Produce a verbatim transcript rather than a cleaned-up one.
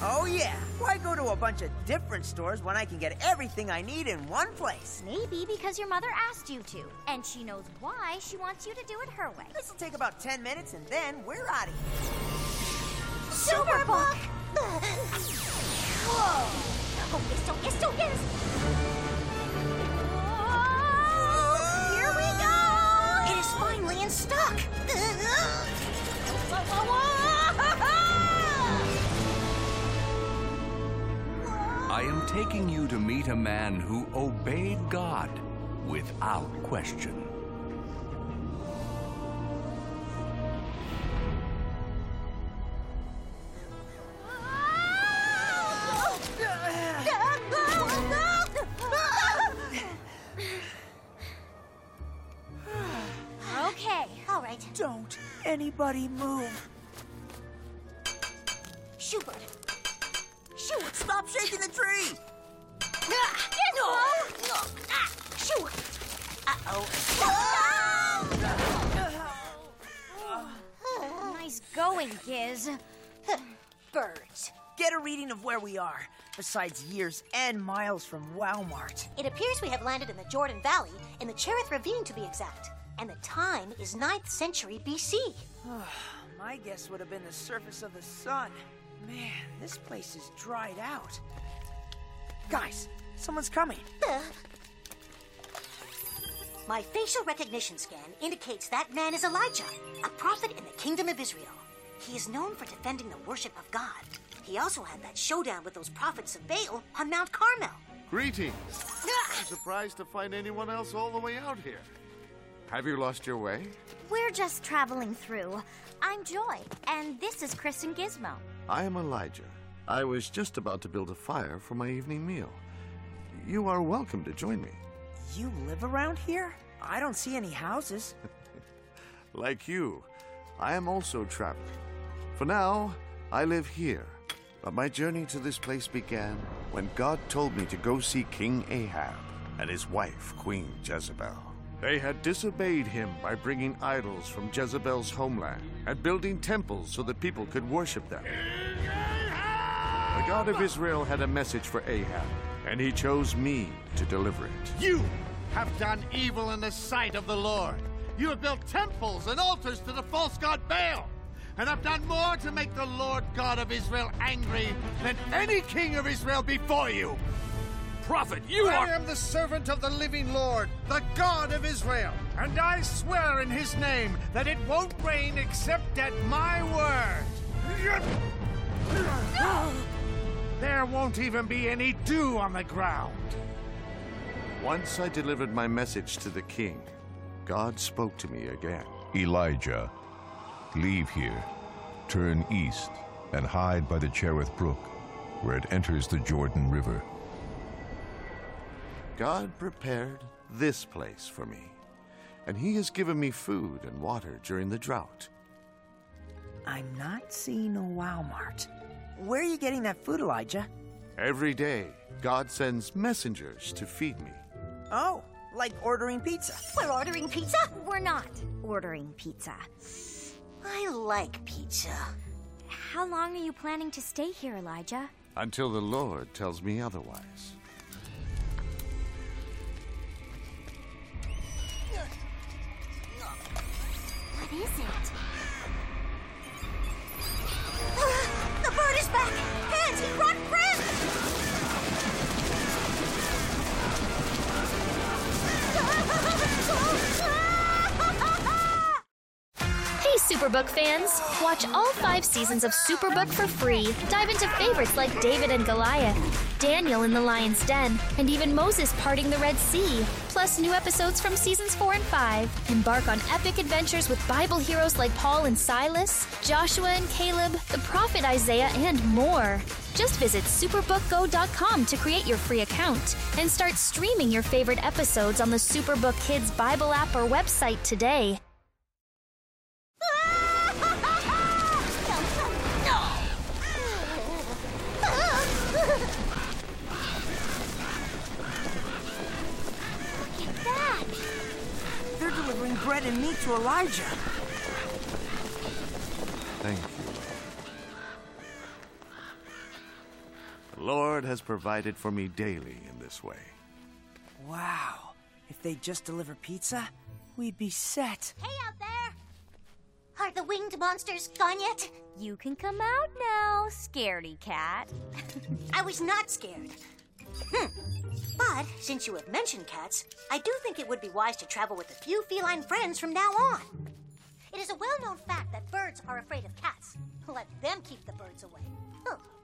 Oh yeah, why go to a bunch of different stores when I can get everything I need in one place? Maybe because your mother asked you to, and she knows why she wants you to do it her way. This'll take about ten minutes, and then we're out of here. Superbook! Whoa! Oh, yes, oh, yes, oh, yes! Oh, here we go! It is finally in stock! Whoa, whoa, whoa! I am taking you to meet a man who obeyed God without question. Okay, all right. Don't anybody move. Schubert. Shoo! Stop shaking the tree! Ah, no! Ah, shoo! Uh-oh. Nice going, Giz. Birds. Get a reading of where we are, besides years and miles from Walmart. It appears we have landed in the Jordan Valley, in the Cherith Ravine to be exact. And the time is ninth century B C. My guess would have been the surface of the sun. Man, this place is dried out. Guys, someone's coming. My facial recognition scan indicates that man is Elijah, a prophet in the Kingdom of Israel. He is known for defending the worship of God. He also had that showdown with those prophets of Baal on Mount Carmel. Greetings. I'm surprised to find anyone else all the way out here. Have you lost your way? We're just traveling through. I'm Joy, and this is Chris and Gizmo. I am Elijah. I was just about to build a fire for my evening meal. You are welcome to join me. You live around here? I don't see any houses. Like you, I am also traveling. For now, I live here. But my journey to this place began when God told me to go see King Ahab and his wife, Queen Jezebel. They had disobeyed him by bringing idols from Jezebel's homeland and building temples so that people could worship them. The God of Israel had a message for Ahab, and he chose me to deliver it. You have done evil in the sight of the Lord. You have built temples and altars to the false god Baal, and have done more to make the Lord God of Israel angry than any king of Israel before you. Prophet, you I are... am the servant of the living Lord, the God of Israel, and I swear in his name that it won't rain except at my word. There won't even be any dew on the ground. Once I delivered my message to the king, God spoke to me again. Elijah, leave here, turn east, and hide by the Cherith Brook, where it enters the Jordan River. God prepared this place for me, and he has given me food and water during the drought. I'm not seeing a Walmart. Where are you getting that food, Elijah? Every day, God sends messengers to feed me. Oh, like ordering pizza. We're ordering pizza? We're not ordering pizza. I like pizza. How long are you planning to stay here, Elijah? Until the Lord tells me otherwise. What is it? The bird is back! Hands, run, friend! Hey, Superbook fans! Watch all five seasons of Superbook for free. Dive into favorites like David and Goliath, Daniel in the Lion's Den, and even Moses parting the Red Sea. Plus new episodes from seasons four and five. Embark on epic adventures with Bible heroes like Paul and Silas, Joshua and Caleb, the prophet Isaiah, and more. Just visit superbook go dot com to create your free account and start streaming your favorite episodes on the Superbook Kids Bible app or website today. They're delivering bread and meat to Elijah. Thank you. The Lord has provided for me daily in this way. Wow. If they'd just deliver pizza, we'd be set. Hey out there! Are the winged monsters gone yet? You can come out now, scaredy cat. I was not scared. Hmm. But since you have mentioned cats, I do think it would be wise to travel with a few feline friends from now on. It is a well-known fact that birds are afraid of cats. Let them keep the birds away. Oh.